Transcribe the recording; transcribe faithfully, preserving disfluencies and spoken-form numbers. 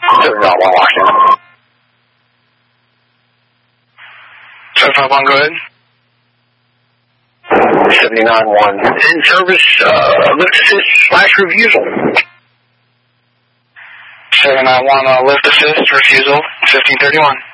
seven nine one, Washington. seven five one, go ahead. seventy-nine one, in service, uh, lift assist slash refusal. seven nine one, uh, lift assist, refusal, fifteen thirty-one.